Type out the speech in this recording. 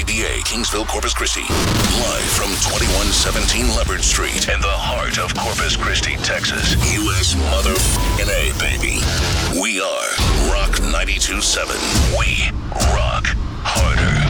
WADA, Kingsville, Corpus Christi. Live from 2117 Leopard Street in the heart of Corpus Christi, Texas. U.S. A, baby. We are Rock 92.7. We rock harder.